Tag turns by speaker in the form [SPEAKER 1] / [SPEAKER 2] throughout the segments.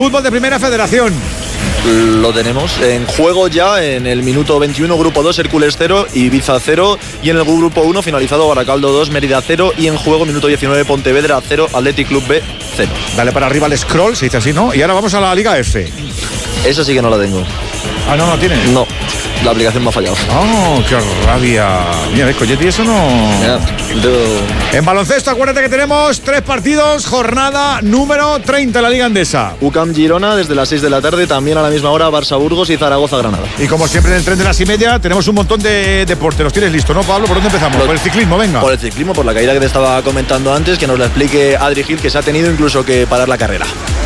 [SPEAKER 1] Fútbol de Primera Federación.
[SPEAKER 2] Lo tenemos en juego ya en el minuto 21, grupo 2, Hércules 0, Ibiza 0, y en el grupo 1 finalizado Baracaldo 2, Mérida 0, y en juego minuto 19, Pontevedra 0, Athletic Club B 0.
[SPEAKER 1] Dale para arriba el scroll, se dice así, ¿no? Y ahora vamos a la Liga F.
[SPEAKER 2] Esa sí que no la tengo.
[SPEAKER 1] Ah, ¿no tienes?
[SPEAKER 2] No, la aplicación me ha fallado.
[SPEAKER 1] Oh, qué rabia. Mira, ves, Colletti, eso no... En baloncesto, acuérdate que tenemos 3 partidos, jornada número 30 en la Liga Endesa.
[SPEAKER 2] UCAM Girona desde las 6 de la tarde, también a la misma hora Barça Burgos y Zaragoza Granada.
[SPEAKER 1] Y como siempre en el tren de las 6:30 tenemos un montón de deporte. ¿Los tienes listo, no, Pablo? ¿Por dónde empezamos? Por el ciclismo, venga.
[SPEAKER 2] Por el ciclismo, por la caída que te estaba comentando antes, que nos la explique Adri Gil, que se ha tenido incluso que parar la carrera.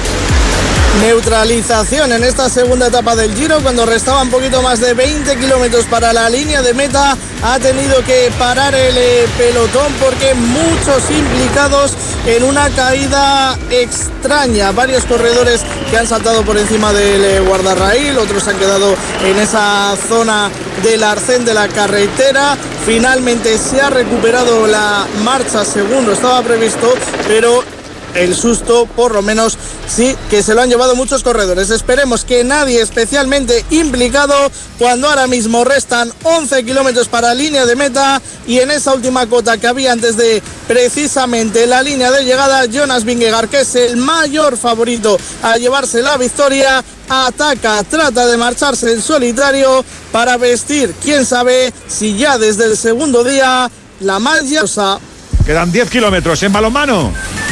[SPEAKER 3] Neutralización en esta segunda etapa del Giro, cuando restaban poquito más de 20 kilómetros para la línea de meta. Ha tenido que parar el pelotón porque muchos implicados en una caída extraña. Varios corredores que han saltado por encima del guardarraíl, otros han quedado en esa zona del arcén de la carretera. Finalmente se ha recuperado la marcha según lo estaba previsto, pero el susto, por lo menos, sí que se lo han llevado muchos corredores. Esperemos que nadie especialmente implicado, cuando ahora mismo restan 11 kilómetros para línea de meta, y en esa última cota que había antes de precisamente la línea de llegada, Jonas Vingegaard, que es el mayor favorito a llevarse la victoria, ataca, trata de marcharse en solitario para vestir, quién sabe si ya desde el segundo día, la malla.
[SPEAKER 1] Quedan 10 kilómetros en balonmano.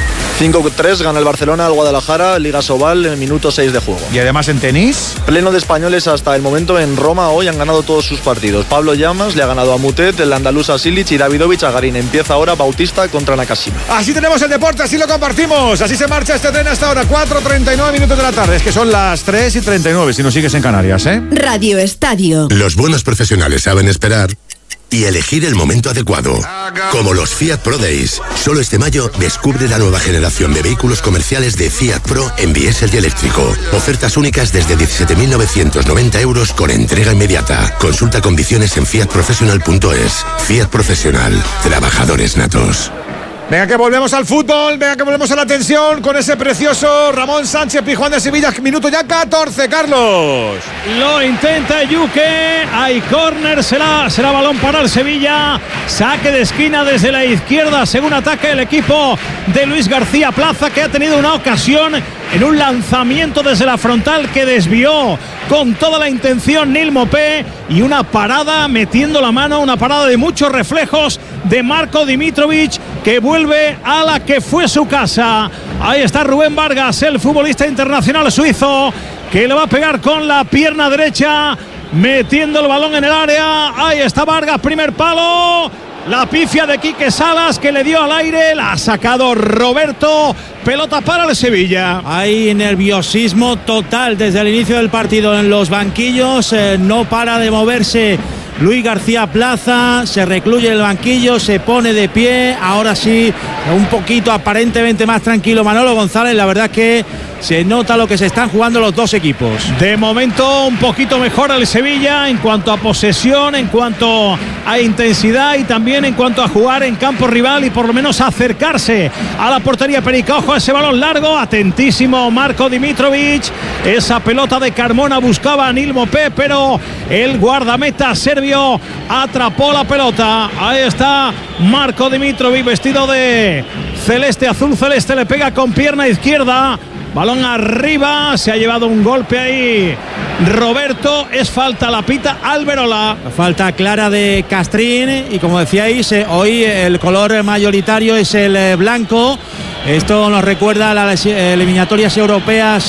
[SPEAKER 2] 5-3 gana el Barcelona al Guadalajara, Liga Sobal, en el minuto 6 de juego.
[SPEAKER 1] Y además en tenis,
[SPEAKER 2] pleno de españoles hasta el momento en Roma. Hoy han ganado todos sus partidos. Pablo Llamas le ha ganado a Mutet, el andaluz a Silic y Davidovich a Garín. Empieza ahora Bautista contra Nakashima.
[SPEAKER 1] Así tenemos el deporte, así lo compartimos. Así se marcha este tren hasta ahora, 4:39 minutos de la tarde. Es que son las 3:39 si nos sigues en Canarias, ¿eh?
[SPEAKER 4] Radio Estadio.
[SPEAKER 5] Los buenos profesionales saben esperar y elegir el momento adecuado. Como los Fiat Pro Days. Solo este mayo descubre la nueva generación de vehículos comerciales de Fiat Pro en diésel y eléctrico. Ofertas únicas desde 17.990 euros con entrega inmediata. Consulta condiciones en fiatprofessional.es. Fiat Profesional. Trabajadores natos.
[SPEAKER 1] Venga, que volvemos al fútbol, venga, que volvemos a la tensión con ese precioso Ramón Sánchez Pizjuán de Sevilla. Minuto ya 14, Carlos.
[SPEAKER 6] Lo intenta Yuque, hay córner, será balón para el Sevilla. Saque de esquina desde la izquierda, según ataque el equipo de Luis García Plaza, que ha tenido una ocasión en un lanzamiento desde la frontal que desvió con toda la intención Nil Mopé, y una parada metiendo la mano, una parada de muchos reflejos de Marko Dimitrovic, que vuelve a la que fue su casa. Ahí está Rubén Vargas, el futbolista internacional suizo, que le va a pegar con la pierna derecha, metiendo el balón en el área. Ahí está Vargas, primer palo. La pifia de Quique Salas, que le dio al aire, la ha sacado Roberto. Pelota para el Sevilla.
[SPEAKER 7] Hay nerviosismo total desde el inicio del partido en los banquillos. No para de moverse Luis García Plaza, se recluye el banquillo, se pone de pie. Ahora sí, un poquito aparentemente más tranquilo Manolo González. La verdad es que se nota lo que se están jugando los dos equipos.
[SPEAKER 6] De momento un poquito mejor el Sevilla en cuanto a posesión, en cuanto a intensidad y también en cuanto a jugar en campo rival y por lo menos acercarse a la portería Perica. Ojo a ese balón largo, atentísimo Marko Dimitrovic. Esa pelota de Carmona buscaba a Nil Mopé, pero el guardameta serbio atrapó la pelota. Ahí está Marko Dimitrovic, vestido de celeste, azul celeste, le pega con pierna izquierda. Balón arriba, se ha llevado un golpe ahí Roberto, es falta, la pita Alberola.
[SPEAKER 7] Falta clara de Castrín, y como decíais, hoy el color mayoritario es el blanco. Esto nos recuerda a las eliminatorias europeas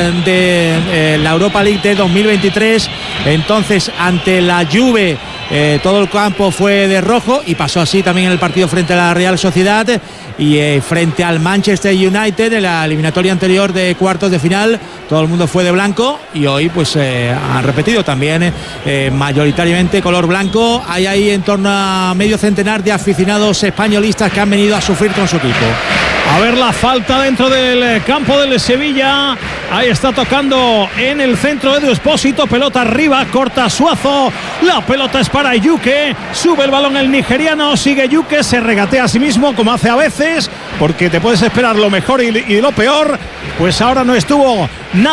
[SPEAKER 7] de la Europa League de 2023. Entonces, ante la Juve, todo el campo fue de rojo, y pasó así también en el partido frente a la Real Sociedad y frente al Manchester United en la eliminatoria anterior de cuartos de final. Todo el mundo fue de blanco, y hoy pues han repetido también mayoritariamente color blanco. Hay ahí en torno a medio centenar de aficionados españolistas que han venido a sufrir con su equipo.
[SPEAKER 6] A ver la falta dentro del campo del Sevilla. Ahí está tocando en el centro Edu Espósito, pelota arriba, corta Suazo, la pelota es para Yuque, sube el balón el nigeriano, sigue Yuque, se regatea a sí mismo como hace a veces, porque te puedes esperar lo mejor y lo peor. Pues ahora no estuvo nada